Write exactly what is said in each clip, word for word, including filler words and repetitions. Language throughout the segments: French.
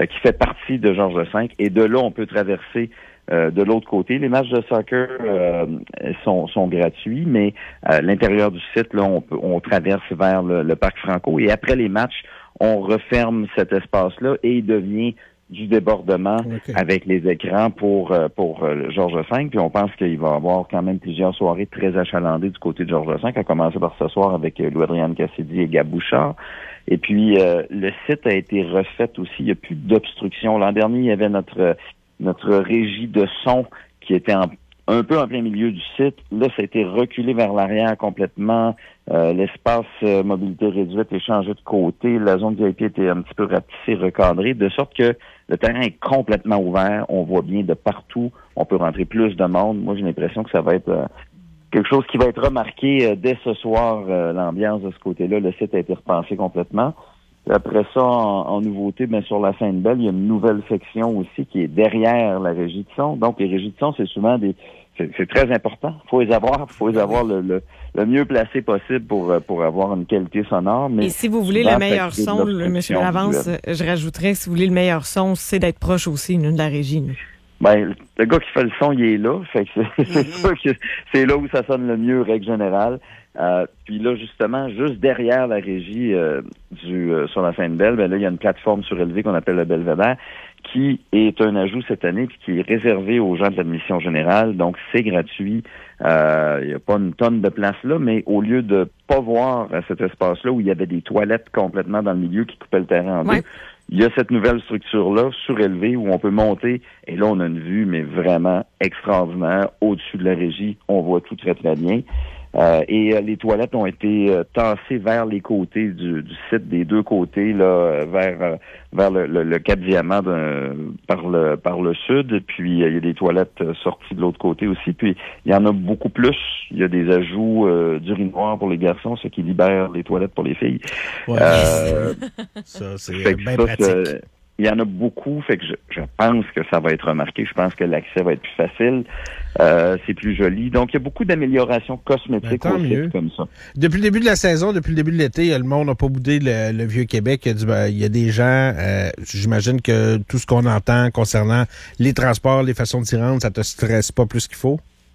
euh, qui fait partie de Georges V. Et de là, on peut traverser euh, de l'autre côté. Les matchs de soccer euh, sont, sont gratuits, mais à l'intérieur du site, là, on, peut, on traverse vers le, le Parc Franco. Et après les matchs, on referme cet espace-là et il devient du débordement okay. avec les écrans pour pour euh, Georges V. Puis on pense qu'il va y avoir quand même plusieurs soirées très achalandées du côté de Georges V, à commencer par ce soir avec euh, Louis-Adrien Cassidy et Gab Bouchard. Et puis, euh, le site a été refait aussi. Il n'y a plus d'obstruction. L'an dernier, il y avait notre notre régie de son qui était en, un peu en plein milieu du site. Là, ça a été reculé vers l'arrière complètement. Euh, l'espace euh, mobilité réduite est changé de côté. La zone V I P était un petit peu rapetissée, recadrée, de sorte que le terrain est complètement ouvert. On voit bien de partout. On peut rentrer plus de monde. Moi, j'ai l'impression que ça va être euh, quelque chose qui va être remarqué euh, dès ce soir, euh, l'ambiance de ce côté-là. Le site a été repensé complètement. Après ça, en, en nouveauté, bien, sur la scène belle, il y a une nouvelle section aussi qui est derrière la régie de son. Donc, les régies de son, c'est souvent des... C'est, c'est très important. Il faut les avoir. Il faut les avoir le, le, le mieux placé possible pour pour avoir une qualité sonore. Mais et si vous voulez le meilleur son, M. Lavance, je rajouterais, si vous voulez le meilleur son, c'est d'être proche aussi nous, de la régie. Nous. Ben, le gars qui fait le son, il est là. Fait que c'est, c'est mm-hmm. sûr que c'est là où ça sonne le mieux, règle générale. Euh, puis là, justement, juste derrière la régie euh, du euh, sur la scène belle, ben là, il y a une plateforme surélevée qu'on appelle le Belvédère, qui est un ajout cette année, puis qui est réservé aux gens de l'admission générale. Donc, c'est gratuit. Euh, il n'y a pas une tonne de place là, mais au lieu de pas voir euh, cet espace-là où il y avait des toilettes complètement dans le milieu qui coupaient le terrain en ouais. deux, il y a cette nouvelle structure-là, surélevée, où on peut monter. Et là, on a une vue, mais vraiment extraordinaire. Au-dessus de la régie, on voit tout très, très bien. Euh, et euh, les toilettes ont été euh, tassées vers les côtés du, du site, des deux côtés, là, euh, vers euh, vers le, le, le Cap Diamant d'un, par le par le sud. Puis euh, il y a des toilettes euh, sorties de l'autre côté aussi. Puis il y en a beaucoup plus. Il y a des ajouts euh, d'urinoir pour les garçons, ce qui libère les toilettes pour les filles. Ouais. Euh, ça, c'est bien pratique. C'est, il y en a beaucoup, fait que je, je pense que ça va être remarqué. Je pense que l'accès va être plus facile. Euh, c'est plus joli. Donc, il y a beaucoup d'améliorations cosmétiques ben, aussi comme ça. Depuis le début de la saison, depuis le début de l'été, le monde n'a pas boudé le, le Vieux-Québec. Il y a, du, ben, il y a des gens, euh, j'imagine que tout ce qu'on entend concernant les transports, les façons de s'y rendre, ça te stresse pas plus qu'il faut?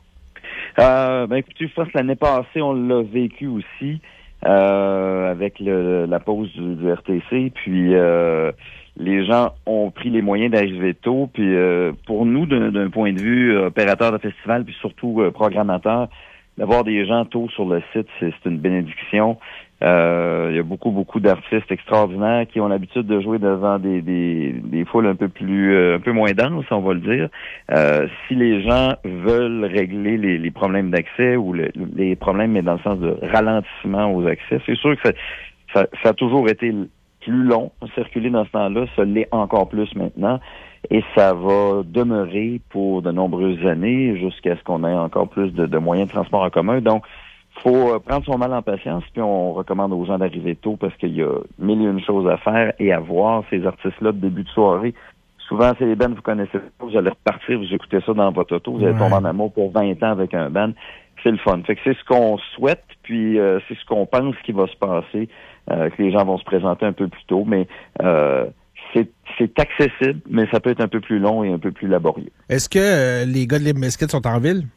Euh, ben, écoutez, je pense que l'année passée, on l'a vécu aussi euh, avec le, la pause du, du R T C. Puis... Euh, les gens ont pris les moyens d'arriver tôt, puis euh, pour nous, d'un, d'un point de vue euh, opérateur de festival, puis surtout euh, programmateur, d'avoir des gens tôt sur le site, c'est, c'est une bénédiction. Euh, il y a beaucoup, beaucoup d'artistes extraordinaires qui ont l'habitude de jouer devant des, des, des foules un peu plus, euh, un peu moins denses, on va le dire. Euh, si les gens veulent régler les, les problèmes d'accès ou le, les problèmes, mais dans le sens de ralentissement aux accès, c'est sûr que ça, ça, ça a toujours été plus long circuler dans ce temps-là, ça l'est encore plus maintenant, et ça va demeurer pour de nombreuses années jusqu'à ce qu'on ait encore plus de, de moyens de transport en commun. Donc, faut prendre son mal en patience, puis on recommande aux gens d'arriver tôt parce qu'il y a mille et une choses à faire et à voir ces artistes-là de début de soirée. Souvent, c'est les bands que vous connaissez pas, vous allez repartir, vous écoutez ça dans votre auto, vous allez ouais. tomber en amour pour vingt ans avec un band. C'est le fun. Fait que c'est ce qu'on souhaite, puis euh, c'est ce qu'on pense qui va se passer, euh, que les gens vont se présenter un peu plus tôt, mais euh, c'est, c'est accessible, mais ça peut être un peu plus long et un peu plus laborieux. Est-ce que euh, les gars de Limp Bizkit sont en ville?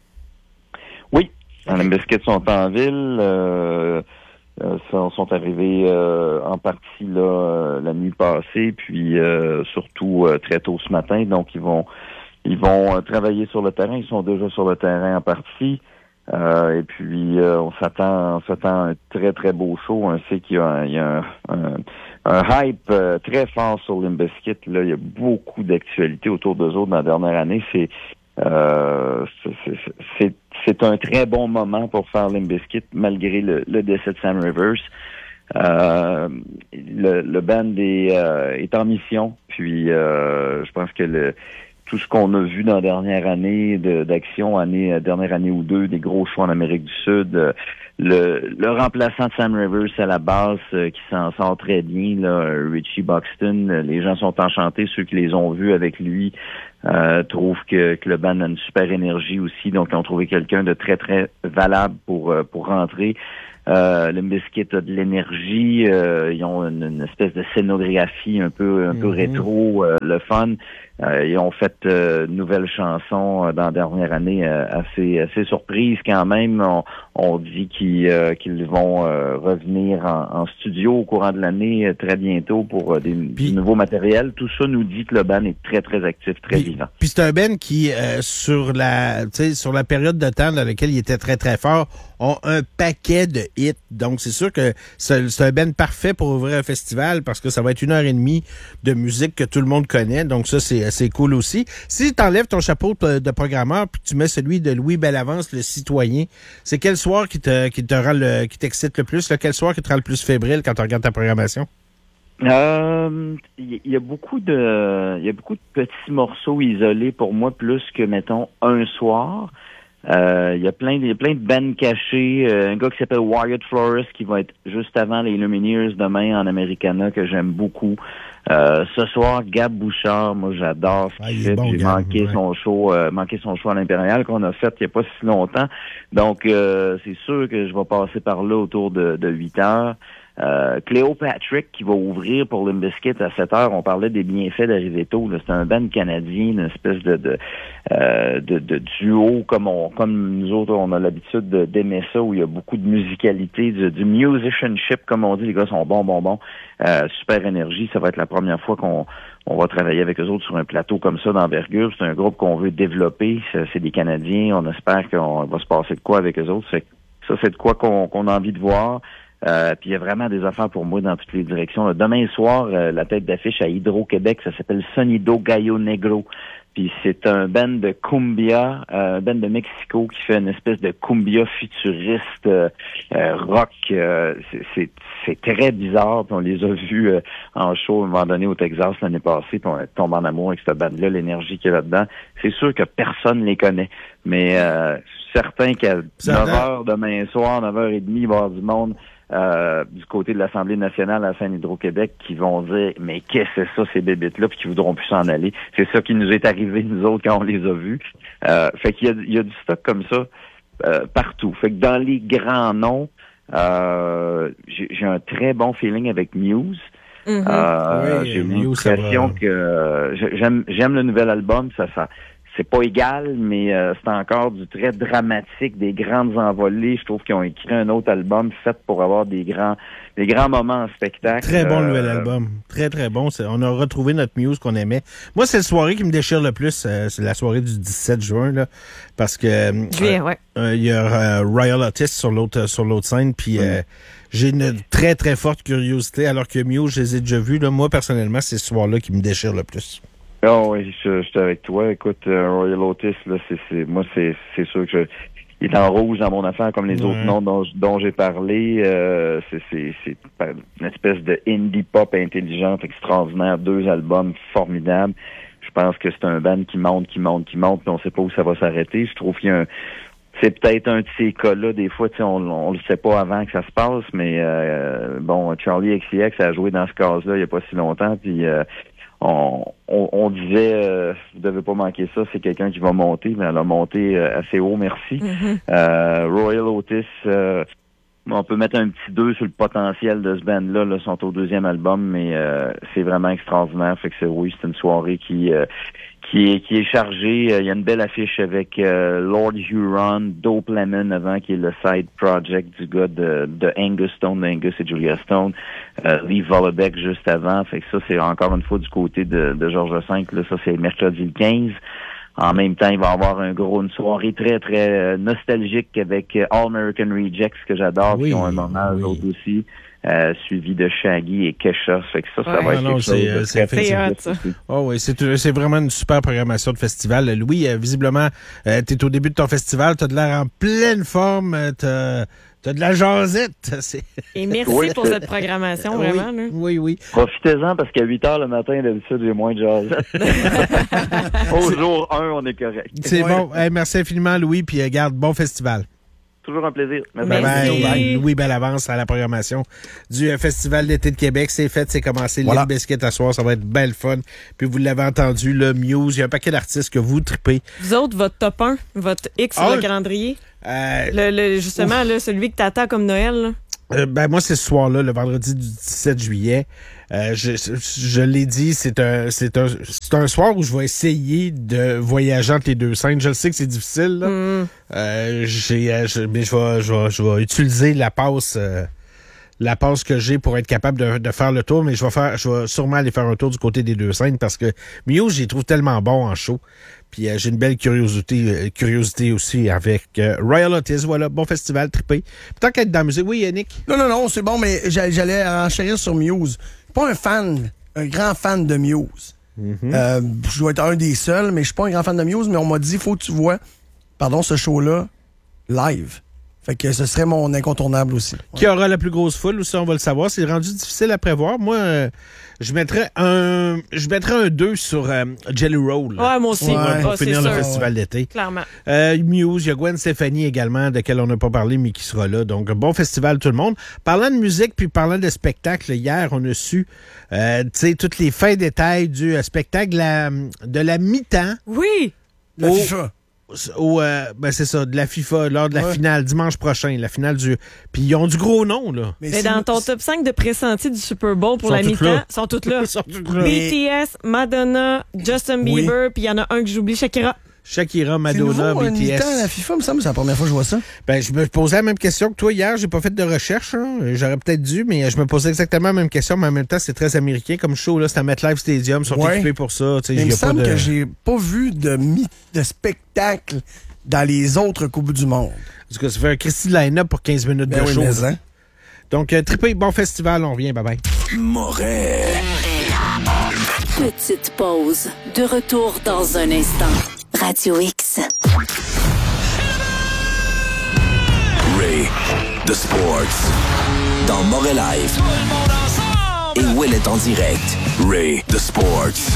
Oui, les Limp Bizkit sont en ville, euh, euh, sont, sont arrivés euh, en partie là euh, la nuit passée, puis euh, surtout euh, très tôt ce matin, donc ils vont ils vont euh, travailler sur le terrain, ils sont déjà sur le terrain en partie. Euh, et puis euh, on s'attend, on s'attend à un très très beau show. On sait qu'il y a un, il y a un, un, un hype euh, très fort sur Limp Bizkit. Là, il y a beaucoup d'actualités autour d'eux autres dans la dernière année. C'est, euh, c'est, c'est, c'est, c'est un très bon moment pour faire Limp Bizkit malgré le, le décès de Sam Rivers. Euh, le, le band est, euh, est en mission. Puis euh, je pense que le tout ce qu'on a vu dans la dernière année de, d'action, année, dernière année ou deux, des gros choix en Amérique du Sud, euh, le, le remplaçant de Sam Rivers à la basse, euh, qui s'en sort très bien, là, Richie Buxton, les gens sont enchantés, ceux qui les ont vus avec lui euh, trouvent que, que le band a une super énergie aussi, donc ils ont trouvé quelqu'un de très, très valable pour, pour rentrer. Euh, Limp Bizkit a de l'énergie. Euh, ils ont une, une espèce de scénographie un peu un mm-hmm. peu rétro, euh, le fun. Euh, ils ont fait euh, une nouvelle chanson euh, dans la dernière année euh, assez assez surprise quand même. On, on dit qu'ils euh, qu'ils vont euh, revenir en, en studio au courant de l'année euh, très bientôt pour euh, des, puis, du nouveau matériel. Tout ça nous dit que le band est très très actif, très puis, vivant. Puis c'est un band qui euh, sur la tu sais sur la période de temps dans laquelle il était très très fort ont un paquet de hits. Donc c'est sûr que c'est, c'est un band parfait pour ouvrir un festival parce que ça va être une heure et demie de musique que tout le monde connaît. Donc ça c'est c'est cool aussi. Si tu enlèves ton chapeau de, de programmeur puis tu mets celui de Louis Bellavance, le citoyen, c'est quel soir qui te qui te rend le qui t'excite le plus, là? Quel soir qui te rend le plus fébrile quand tu regardes ta programmation? Euh, il y a beaucoup de il y a beaucoup de petits morceaux isolés pour moi plus que mettons un soir. Euh, il y a plein il y a plein de bands cachés. Euh, un gars qui s'appelle Wyatt Flores qui va être juste avant les Lumineers demain en Americana que j'aime beaucoup. Euh, ce soir, Gab Bouchard, moi j'adore ce qu'il ah, fait. Bon, j'ai Gab, manqué ouais. son show, euh, manqué son show à l'Impérial qu'on a fait il n'y a pas si longtemps. Donc euh, c'est sûr que je vais passer par là autour de, de huit heures. Euh, Cléo Patrick qui va ouvrir pour Limp Bizkit à sept heures. On parlait des bienfaits d'arriver tôt. Là. C'est un band canadien, une espèce de de, euh, de de duo comme on comme nous autres on a l'habitude de, d'aimer ça où il y a beaucoup de musicalité, du, du musicianship comme on dit. Les gars sont bons, bons, bons. Euh, super énergie. Ça va être la première fois qu'on on va travailler avec eux autres sur un plateau comme ça d'envergure. C'est un groupe qu'on veut développer. C'est, c'est des Canadiens. On espère qu'on va se passer de quoi avec eux autres. C'est, ça, c'est de quoi qu'on, qu'on a envie de voir. Euh, puis il y a vraiment des affaires pour moi dans toutes les directions. Là, demain soir, euh, la tête d'affiche à Hydro-Québec, ça s'appelle Sonido Gallo Negro. Puis c'est un band de cumbia, euh, un band de Mexico qui fait une espèce de cumbia futuriste, euh, euh, rock. Euh, c'est, c'est, c'est très bizarre. Puis on les a vus euh, en show à un moment donné au Texas l'année passée. Puis on est tombé en amour avec cette band-là, l'énergie qu'il y a là-dedans. C'est sûr que personne les connaît. Mais euh, certain qu'à neuf heures demain soir, neuf heures trente, il va y avoir du monde. Euh, du côté de l'Assemblée nationale à la scène Hydro-Québec qui vont dire « Mais qu'est-ce que c'est ça, ces bébites-là? » puis qui voudront plus s'en aller. C'est ça qui nous est arrivé, nous autres, quand on les a vus. Euh, fait qu'il y a, il y a du stock comme ça euh, partout. Fait que dans les grands noms, euh, j'ai, j'ai un très bon feeling avec Muse. Mm-hmm. Euh, oui, j'ai l'impression que euh, j'aime, j'aime le nouvel album. Ça, ça c'est pas égal, mais euh, c'est encore du très dramatique, des grandes envolées. Je trouve qu'ils ont écrit un autre album fait pour avoir des grands des grands moments en spectacle. Très bon euh, nouvel album. Très, très bon. C'est, on a retrouvé notre Muse qu'on aimait. Moi, c'est la soirée qui me déchire le plus. Euh, c'est la soirée du dix-sept juin, là. Parce que Juillet, euh, ouais. euh, il y a euh, Royal Otis sur l'autre sur l'autre scène, puis euh, j'ai une très, très forte curiosité, alors que Muse, je les ai déjà vus. Là. Moi, personnellement, c'est ce soir-là qui me déchire le plus. Oh oui, je, je suis avec toi. Écoute, euh, Royal Otis, là, c'est, c'est moi, c'est, c'est sûr que je, il est en rouge dans mon affaire, comme les ouais. autres noms dont, dont j'ai parlé. Euh, c'est, c'est, c'est une espèce de indie pop intelligente, extraordinaire. Deux albums formidables. Je pense que c'est un band qui monte, qui monte, qui monte, puis on sait pas où ça va s'arrêter. Je trouve qu'il y a un c'est peut-être un de ces cas-là, des fois, tu sais, on, on le sait pas avant que ça se passe, mais euh, bon, Charlie X C X a joué dans ce cas-là il y a pas si longtemps, puis euh, On, on, on disait, euh, vous devez pas manquer ça, c'est quelqu'un qui va monter, mais elle a monté euh, assez haut, merci. Mm-hmm. Euh, Royal Otis, euh, on peut mettre un petit deux sur le potentiel de ce band-là, là, sont au deuxième album, mais euh, c'est vraiment extraordinaire. Fait que c'est oui, c'est une soirée qui euh, qui est qui est chargée. Il y a une belle affiche avec euh, Lord Huron, Dope Lemon avant, qui est le side project du gars de, de Angus Stone, Angus et Julia Stone. Euh, Lee Vollebeck juste avant. Fait que ça, c'est encore une fois du côté de, de Georges V. Là, ça, c'est mercredi le quinze. En même temps, il va y avoir un gros, une soirée très, très nostalgique avec All American Rejects, que j'adore, oui, qui ont un moment, oui. Autres aussi, euh, suivi de Shaggy et Kesha. Fait que ça, ça ouais, va être non, quelque c'est, chose de c'est, très, c'est très ça. Oh oui, c'est, c'est vraiment une super programmation de festival. Louis, euh, visiblement, euh, t'es au début de ton festival, t'as de l'air en pleine forme, t'as... T'as de la jasette. C'est... Et merci oui, pour cette programmation, oui, vraiment. Là. Oui, oui. Profitez-en parce qu'à huit heures le matin, d'habitude, j'ai moins de jasette. Au jour un, on est correct. C'est ouais. bon. Hey, merci infiniment, Louis, puis garde bon festival. toujours un plaisir. Merci. Bye bye. Merci. Louis Bellavance à la programmation du Festival d'été de Québec. C'est fait, c'est commencé. Voilà. Limp Bizkit à soir, ça va être belle fun. Puis vous l'avez entendu, le Muse, il y a un paquet d'artistes que vous tripez. Vous autres, votre top un, votre X sur Ah, le calendrier, Euh, le, le- justement, là, celui que t'attends comme Noël, là. Euh, ben moi c'est ce soir-là, le vendredi du dix-sept juillet. Euh, je je l'ai dit, c'est un c'est un c'est un soir où je vais essayer de voyager entre les deux scènes. Je le sais que c'est difficile. Là. Mm. Euh, j'ai euh, je, mais je vais je vais je vais utiliser la passe euh, la passe que j'ai pour être capable de, de faire le tour, mais je vais faire je vais sûrement aller faire un tour du côté des deux scènes parce que Muse, j'y trouve tellement bon en show. Puis euh, j'ai une belle curiosité euh, curiosité aussi avec euh, Royal Otis. Voilà, bon festival, trippé. Tant qu'être dans la musique, oui, Yannick? Non, non, non, c'est bon, mais j'a- j'allais enchérir sur Muse. Pas un fan, un grand fan de Muse. Mm-hmm. Euh, je dois être un des seuls, mais je suis pas un grand fan de Muse, mais on m'a dit, faut que tu vois, pardon, ce show-là, live. Fait que ce serait mon incontournable aussi. Qui aura la plus grosse foule, aussi, on va le savoir. C'est rendu difficile à prévoir. Moi, euh, je mettrais un je mettrais un deux sur euh, Jelly Roll. Ouais, moi aussi. Ouais. Pour Ah, c'est finir le sûr. festival d'été. Clairement. Euh, Muse, il y a Gwen Stefani également, de laquelle on n'a pas parlé, mais qui sera là. Donc, bon festival tout le monde. Parlant de musique, puis parlant de spectacle, hier, on a su, euh, tu sais, tous les fins détails du euh, spectacle la- de la mi-temps Oui! La Oh. FIFA. au, euh, ben c'est ça, de la FIFA, lors de la Ouais. finale, dimanche prochain, la finale du... Puis ils ont du gros nom, là. Mais Mais si- dans ton top cinq de pressentis du Super Bowl pour Sont la toutes mi-temps, là. sont toutes là. Ils sont tous là. B T S, Madonna, Justin Oui. Bieber, puis il y en a un que j'oublie, Shakira. Shakira, c'est Madonna, nouveau, un B T S. mi-temps à la FIFA, me semble, c'est la première fois que je vois ça. Ben, je me posais la même question que toi hier. J'ai pas fait de recherche. Hein. J'aurais peut-être dû, mais je me posais exactement la même question. Mais en même temps, c'est très américain comme show. Là, c'est à MetLife Stadium. Ils sont Ouais. équipés pour ça. Tu sais, Mais il y me a pas semble de... que j'ai pas vu de, mi- de spectacle dans les autres Coupes du Monde. En tout cas, ça fait un Christy de line-up pour quinze minutes Ben de oui, show. mais, hein. Donc, euh, trippé, bon festival. On revient. Bye bye. Moret. Petite pause. De retour dans un instant. Radio X. Ray. The Sports. Dans Moret Live. Et Will est en direct. Ray. The Sports.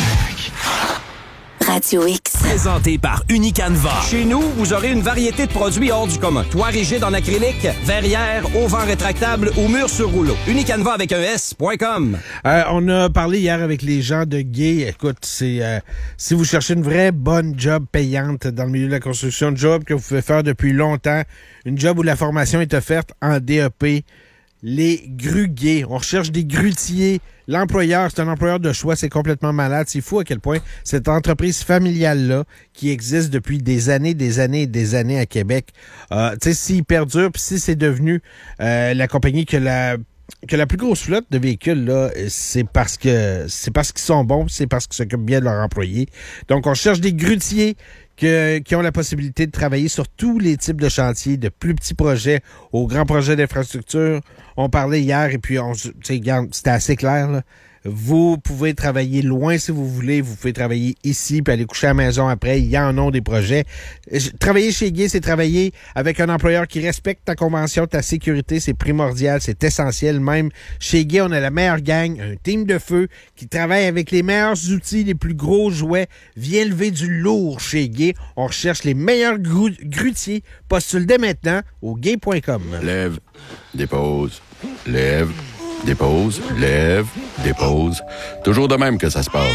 Radio X. Présenté par Unicanva. Chez nous, vous aurez une variété de produits hors du commun. Toit rigide en acrylique, verrière, auvent rétractable ou mur sur rouleau. Unicanva avec un S point com. Euh, on a parlé hier avec les gens de Gay. Écoute, c'est euh, si vous cherchez une vraie bonne job payante dans le milieu de la construction, job que vous pouvez faire depuis longtemps, une job où la formation est offerte en D E P, les grues Gay. On recherche des grutiers. L'employeur, c'est un employeur de choix, c'est complètement malade. C'est fou à quel point cette entreprise familiale-là, qui existe depuis des années, des années et des années à Québec, euh, tu sais, s'il perdure, puis si c'est devenu euh, la compagnie que la que la plus grosse flotte de véhicules, là, c'est parce que c'est parce qu'ils sont bons, c'est parce qu'ils s'occupent bien de leurs employés. Donc, on cherche des grutiers que, qui ont la possibilité de travailler sur tous les types de chantiers, de plus petits projets aux grands projets d'infrastructure. On parlait hier et puis on, tu sais, regarde, c'était assez clair, là. Vous pouvez travailler loin si vous voulez. Vous pouvez travailler ici puis aller coucher à la maison après. Il y en a des projets. Travailler chez Gay, c'est travailler avec un employeur qui respecte ta convention, ta sécurité. C'est primordial, c'est essentiel. Même chez Gay, on a la meilleure gang, un team de feu qui travaille avec les meilleurs outils, les plus gros jouets. Viens lever du lourd chez Gay. On recherche les meilleurs gru- grutiers. Postule dès maintenant au gay point com. Lève, dépose, lève, dépose, lève, dépose. Toujours de même que ça se passe.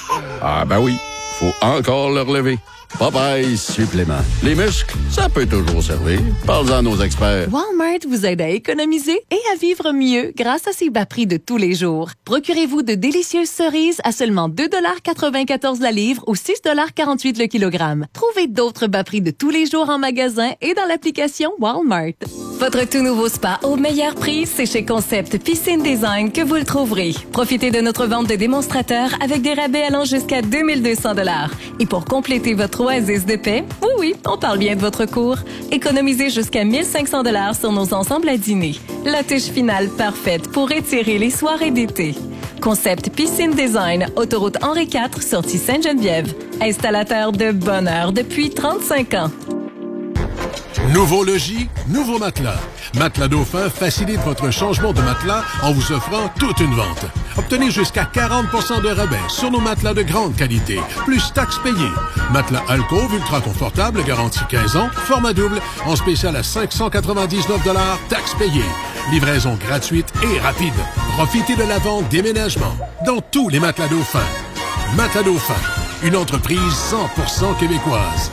Ah ben oui, faut encore le relever. Popeye supplément. Les muscles, ça peut toujours servir. Parle-en à nos experts. Walmart vous aide à économiser et à vivre mieux grâce à ses bas prix de tous les jours. Procurez-vous de délicieuses cerises à seulement deux dollars quatre-vingt-quatorze la livre ou six dollars quarante-huit le kilogramme. Trouvez d'autres bas prix de tous les jours en magasin et dans l'application Walmart. Votre tout nouveau spa au meilleur prix, c'est chez Concept Piscine Design que vous le trouverez. Profitez de notre vente de démonstrateurs avec des rabais allant jusqu'à deux mille deux cents dollars. Et pour compléter votre oasis de paix, oui, oui, on parle bien de votre cours. Économisez jusqu'à mille cinq cents dollars sur nos ensembles à dîner. La touche finale parfaite pour étirer les soirées d'été. Concept Piscine Design, autoroute Henri quatre, sortie Sainte-Geneviève. Installateur de bonheur depuis trente-cinq ans. Nouveau logis, nouveau matelas. Matelas Dauphin facilite votre changement de matelas en vous offrant toute une vente. Obtenez jusqu'à quarante pour cent de rabais sur nos matelas de grande qualité, plus taxes payées. Matelas Alcove ultra confortable, garantie quinze ans, format double, en spécial à cinq cent quatre-vingt-dix-neuf dollars, taxes payées. Livraison gratuite et rapide. Profitez de la vente déménagement dans tous les matelas Dauphin. Matelas Dauphin, une entreprise cent pour cent québécoise.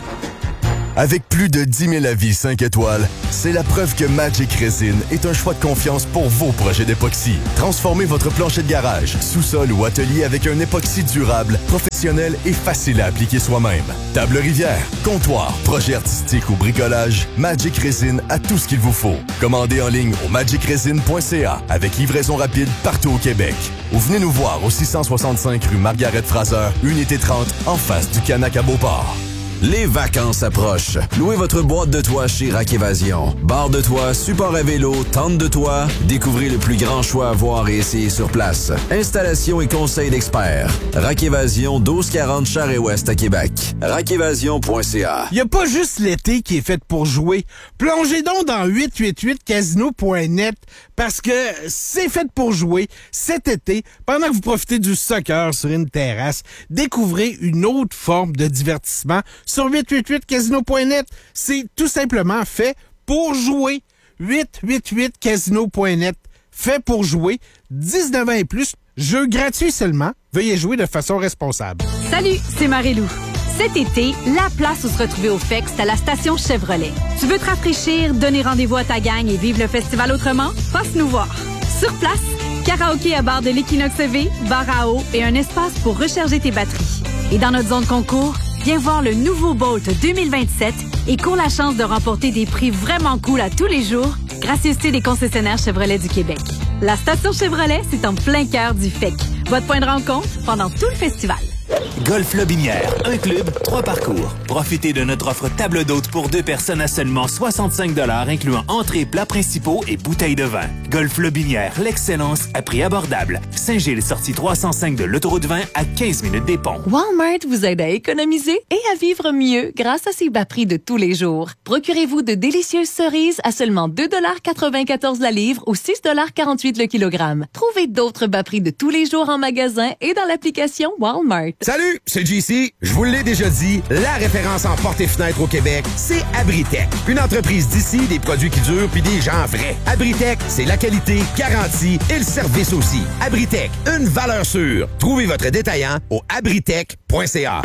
Avec plus de dix mille avis cinq étoiles, c'est la preuve que Magic Resin est un choix de confiance pour vos projets d'époxy. Transformez votre plancher de garage, sous-sol ou atelier avec un époxy durable, professionnel et facile à appliquer soi-même. Table rivière, comptoir, projet artistique ou bricolage, Magic Resin a tout ce qu'il vous faut. Commandez en ligne au magic resin point c a avec livraison rapide partout au Québec. Ou venez nous voir au six cent soixante-cinq rue Margaret-Fraser, unité trente, en face du Canac à Beauport. Les vacances approchent. Louez votre boîte de toit chez Rack Évasion. Barre de toit, support à vélo, tente de toit. Découvrez le plus grand choix à voir et essayer sur place. Installation et conseils d'experts. Rack Évasion, douze quarante Charest-Ouest à Québec. rack évasion point c a. Il n'y a pas juste l'été qui est fait pour jouer. Plongez donc dans huit huit huit casino point net parce que c'est fait pour jouer cet été pendant que vous profitez du soccer sur une terrasse. Découvrez une autre forme de divertissement sur huit huit huit casino point net. C'est tout simplement fait pour jouer. huit huit huit casino point net. Fait pour jouer. dix-neuf ans et plus. Jeu gratuit seulement. Veuillez jouer de façon responsable. Salut, c'est Marie-Lou. Cet été, la place où se retrouver au F E C, c'est à la station Chevrolet. Tu veux te rafraîchir, donner rendez-vous à ta gang et vivre le festival autrement? Passe nous voir. Sur place, karaoké à bar de l'Equinox V, bar à eau et un espace pour recharger tes batteries. Et dans notre zone concours, viens voir le nouveau Bolt deux mille vingt-sept et cours la chance de remporter des prix vraiment cool à tous les jours, gracieuseté des concessionnaires Chevrolet du Québec. La station Chevrolet, c'est en plein cœur du F E C. Votre point de rencontre pendant tout le festival. Golf Lobinière, un club, trois parcours. Profitez de notre offre table d'hôte pour deux personnes à seulement soixante-cinq dollars, incluant entrées, plats principaux et bouteilles de vin. Golf Lobinière, l'excellence à prix abordable. Saint-Gilles, sortie trois cent cinq de l'autoroute vingt à quinze minutes des ponts. Walmart vous aide à économiser et à vivre mieux grâce à ses bas prix de tous les jours. Procurez-vous de délicieuses cerises à seulement deux dollars quatre-vingt-quatorze la livre ou six dollars quarante-huit le kilogramme. Trouvez d'autres bas prix de tous les jours en magasin et dans l'application Walmart. Salut, c'est J C. Je vous l'ai déjà dit, la référence en portes et fenêtres au Québec, c'est Abritech. Une entreprise d'ici, des produits qui durent puis des gens vrais. Abritech, c'est la qualité, garantie et le service aussi. Abritech, une valeur sûre. Trouvez votre détaillant au abritech point c a.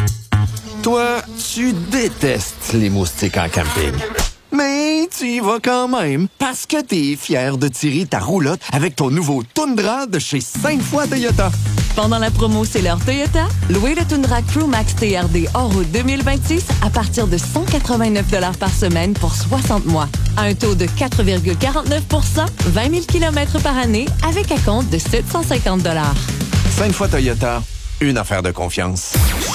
Toi, tu détestes les moustiques en camping. Mais tu y vas quand même parce que t'es fier de tirer ta roulotte avec ton nouveau Tundra de chez cinq fois Toyota. Pendant la promo C'est l'heure Toyota, louez le Tundra Crewmax T R D hors-route deux mille vingt-six à partir de cent quatre-vingt-neuf dollars par semaine pour soixante mois. À un taux de quatre virgule quarante-neuf pour cent, vingt mille kilomètres par année avec un compte de sept cent cinquante dollars. cinq fois Toyota, une affaire de confiance.